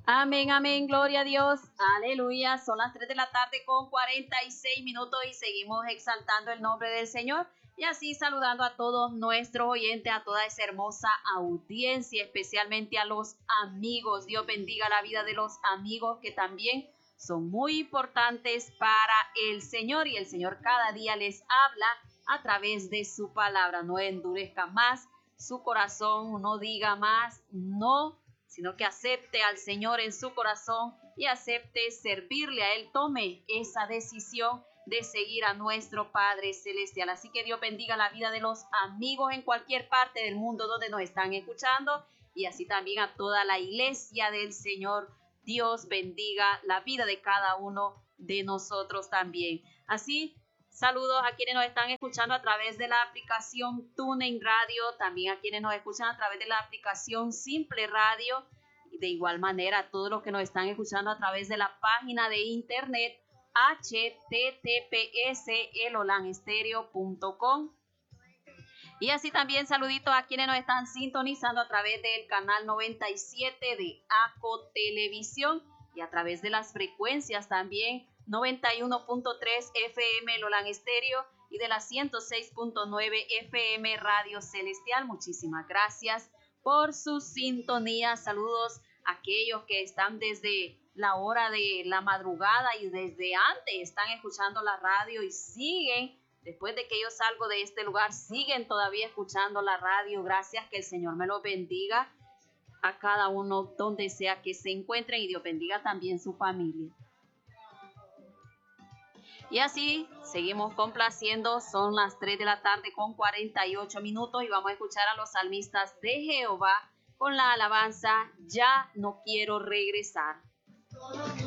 Amén, amén, gloria a Dios, aleluya. Son las 3 de la tarde con 46 minutos y seguimos exaltando el nombre del Señor y así saludando a todos nuestros oyentes, a toda esa hermosa audiencia, especialmente a los amigos. Dios bendiga la vida de los amigos que también son muy importantes para el Señor y el Señor cada día les habla a través de su palabra. No endurezca más su corazón, no diga más, no, sino que acepte al Señor en su corazón y acepte servirle a Él. Tome esa decisión de seguir a nuestro Padre Celestial. Así que Dios bendiga la vida de los amigos en cualquier parte del mundo donde nos están escuchando y así también a toda la iglesia del Señor. Dios bendiga la vida de cada uno de nosotros también. Así, saludos a quienes nos están escuchando a través de la aplicación TuneIn Radio, también a quienes nos escuchan a través de la aplicación Simple Radio y de igual manera a todos los que nos están escuchando a través de la página de internet https://elolanstereo.com. Y así también saluditos a quienes nos están sintonizando a través del canal 97 de ACO Televisión y a través de las frecuencias también 91.3 FM Lolan Estéreo y de la 106.9 FM Radio Celestial. Muchísimas gracias por su sintonía. Saludos a aquellos que están desde la hora de la madrugada y desde antes están escuchando la radio y siguen. Después de que yo salgo de este lugar, siguen todavía escuchando la radio. Gracias, que el Señor me lo bendiga a cada uno donde sea que se encuentren y Dios bendiga también su familia. Y así seguimos complaciendo. Son las 3 de la tarde con 48 minutos y vamos a escuchar a los salmistas de Jehová con la alabanza Ya no quiero regresar.